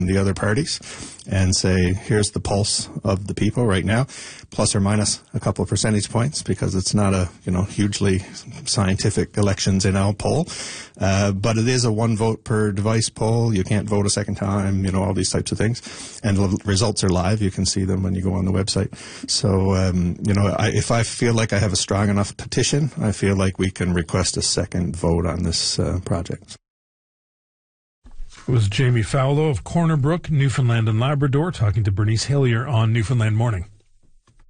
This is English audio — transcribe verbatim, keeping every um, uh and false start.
the other parties and say, here's the pulse of the people right now, plus or minus a couple of percentage points, because it's not a, you know, hugely scientific elections in our poll. Uh, but it is a one vote per device poll. You can't vote a second time, you know, all these types of things. And the results are live. You can see them when you go on the website. So, um, you know, I, if I feel like I have a strong enough petition, I feel like we can request a second vote on this uh, project. It was Jamie Fowler of Corner Brook, Newfoundland and Labrador, talking to Bernice Hillier on Newfoundland Morning.